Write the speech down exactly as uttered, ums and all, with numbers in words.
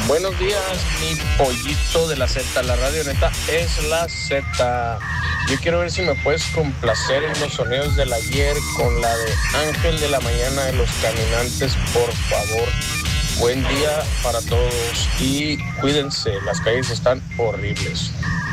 Buenos días, mi pollito de la Z. La radio neta es la Z. Yo quiero ver si me puedes complacer en los sonidos del ayer con la de Ángel de la Mañana de los Caminantes, por favor. Buen día para todos y cuídense, las calles están horribles.